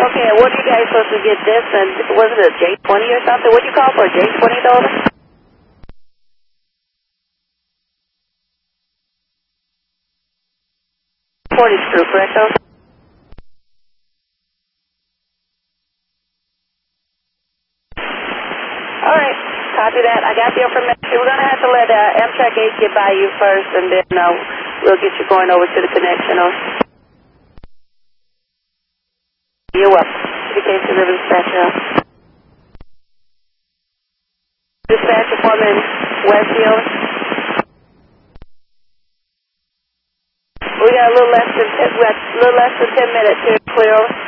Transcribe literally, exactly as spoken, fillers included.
Okay, what are you guys supposed to get this? And was it a J twenty or something? What do you call for a J twenty dollar? forty screw, correct, though? All right, copy that. I got the information. We're going to have to let uh, Amtrak eight get by you first, and then uh, we'll get you going over to the connection. Okay? You're welcome. Communication to the dispatcher. Dispatcher foreman Westfield. We got a little less than ten, we got a little less than ten minutes here, clear.